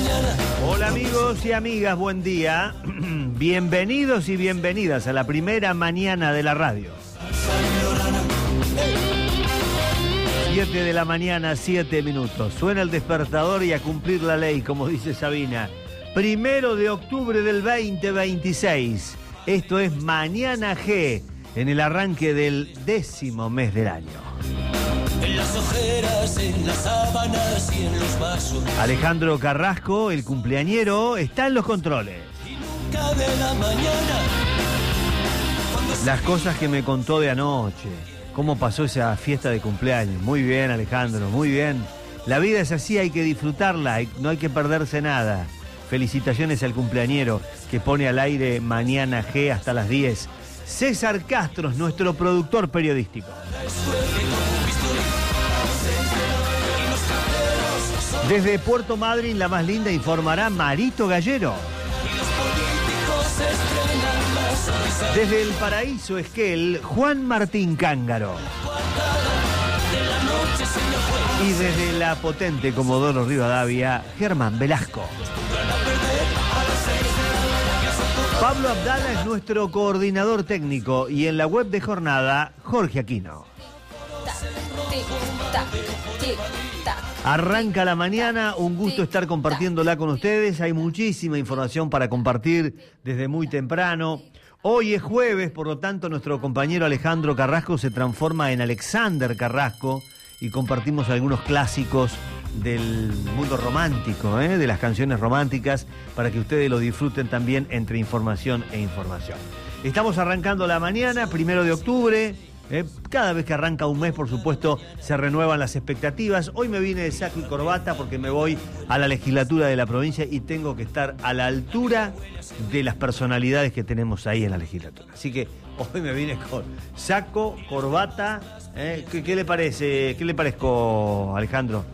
Hola amigos y amigas, buen día. Bienvenidos y bienvenidas a la primera mañana de la radio. 7 de la mañana, 7 minutos. Suena el despertador y a cumplir la ley, como dice Sabina. 1 de octubre del 2026. Esto es Mañana G, en el arranque del 10º mes del año. En las ojeras, en las sábanas y en los vasos. Alejandro Carrasco, el cumpleañero, está en los controles. Y nunca de la mañana. Las cosas que me contó de anoche. Cómo pasó esa fiesta de cumpleaños. Muy bien, Alejandro, muy bien. La vida es así, hay que disfrutarla, no hay que perderse nada. Felicitaciones al cumpleañero que pone al aire Mañana G hasta las 10. César Castro, nuestro productor periodístico. Desde Puerto Madryn, la más linda, informará Marito Gallero. Desde el Paraíso Esquel, Juan Martín Cángaro. Y desde la potente Comodoro Rivadavia, Germán Velasco. Pablo Abdala es nuestro coordinador técnico y en la web de jornada, Jorge Aquino. Arranca la mañana, un gusto estar compartiéndola con ustedes. Hay muchísima información para compartir desde muy temprano. Hoy es jueves, por lo tanto nuestro compañero Alejandro Carrasco se transforma en Alexander Carrasco y compartimos algunos clásicos del mundo romántico, de las canciones románticas, para que ustedes lo disfruten también entre información e información. Estamos arrancando la mañana, 1 de octubre. Cada vez que arranca un mes, por supuesto, se renuevan las expectativas. Hoy me vine de saco y corbata porque me voy a la legislatura de la provincia y tengo que estar a la altura de las personalidades que tenemos ahí en la legislatura. Así que hoy me vine con saco, corbata. ¿Qué le parece? ¿Qué le parezco, Alejandro?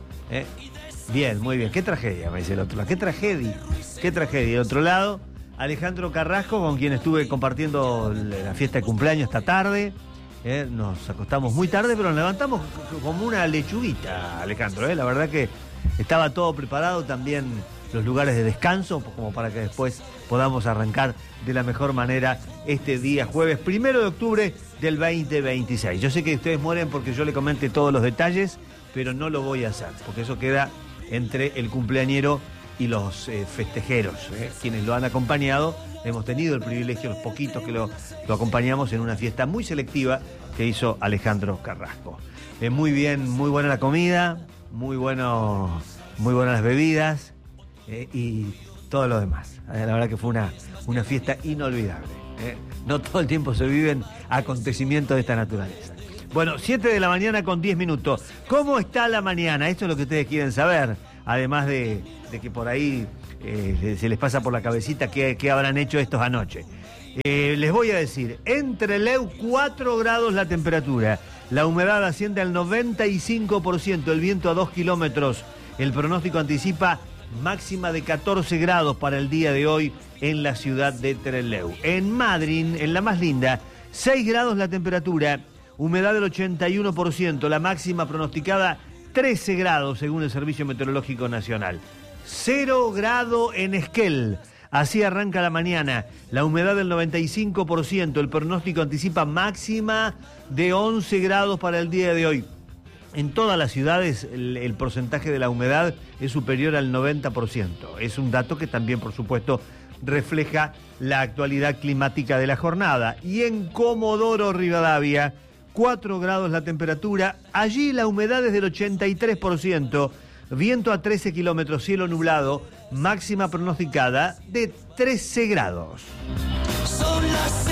Bien, muy bien. Qué tragedia, me dice el otro lado. Qué tragedia. Qué tragedia. De otro lado, Alejandro Carrasco, con quien estuve compartiendo la fiesta de cumpleaños esta tarde. Nos acostamos muy tarde, pero nos levantamos como una lechuguita, Alejandro. La verdad que estaba todo preparado, también los lugares de descanso, como para que después podamos arrancar de la mejor manera este día jueves 1 de octubre del 2026. Yo sé que ustedes mueren porque yo le comente todos los detalles, pero no lo voy a hacer, porque eso queda entre el cumpleañero y los festejeros, quienes lo han acompañado. Hemos tenido el privilegio, los poquitos que lo acompañamos en una fiesta muy selectiva que hizo Alejandro Carrasco. Muy bien, muy buena la comida, muy buenas las bebidas y todo lo demás. La verdad que fue una fiesta inolvidable. No todo el tiempo se viven acontecimientos de esta naturaleza. Bueno, 7 de la mañana con 10 minutos. ¿Cómo está la mañana? Esto es lo que ustedes quieren saber. Además de que por ahí se les pasa por la cabecita qué habrán hecho estos anoche. Les voy a decir, en Trelew 4 grados la temperatura, la humedad asciende al 95%, el viento a 2 kilómetros, el pronóstico anticipa máxima de 14 grados para el día de hoy en la ciudad de Trelew. En Madryn, en la más linda, 6 grados la temperatura, humedad del 81%, la máxima pronosticada 13 grados según el Servicio Meteorológico Nacional. 0 grado en Esquel. Así arranca la mañana. La humedad del 95%. El pronóstico anticipa máxima de 11 grados para el día de hoy. En todas las ciudades el porcentaje de la humedad es superior al 90%. Es un dato que también, por supuesto, refleja la actualidad climática de la jornada. Y en Comodoro Rivadavia, 4 grados la temperatura. Allí la humedad es del 83%. Viento a 13 kilómetros, cielo nublado, máxima pronosticada de 13 grados. Son las 6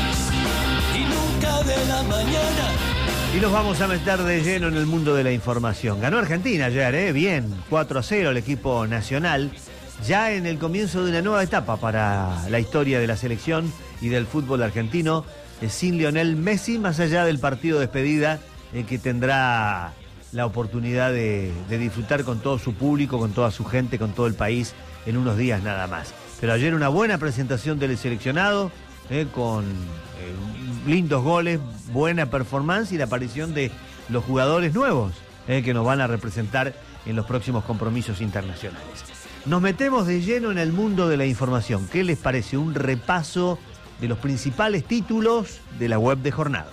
y nunca de la mañana. Y nos vamos a meter de lleno en el mundo de la información. Ganó Argentina ayer, bien, 4-0 el equipo nacional, ya en el comienzo de una nueva etapa para la historia de la selección y del fútbol argentino, sin Lionel Messi, más allá del partido de despedida que tendrá la oportunidad de disfrutar con todo su público, con toda su gente, con todo el país en unos días nada más. Pero ayer una buena presentación del seleccionado, con lindos goles, buena performance y la aparición de los jugadores nuevos que nos van a representar en los próximos compromisos internacionales. Nos metemos de lleno en el mundo de la información. ¿Qué les parece? Un repaso de los principales títulos de la web de Jornada.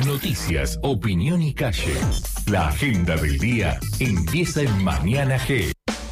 Noticias, opinión y calle. La agenda del día empieza en Mañana G.